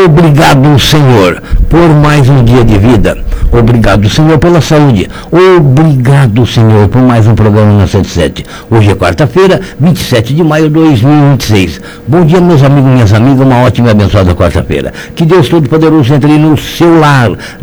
Obrigado, Senhor, por mais um dia de vida. Obrigado, Senhor, pela saúde. Obrigado, Senhor, por mais um programa na 77. Hoje é quarta-feira, 27 de maio de 2026. Bom dia, meus amigos e minhas amigas. Uma ótima e abençoada quarta-feira. Que Deus Todo-Poderoso entre no seu lar,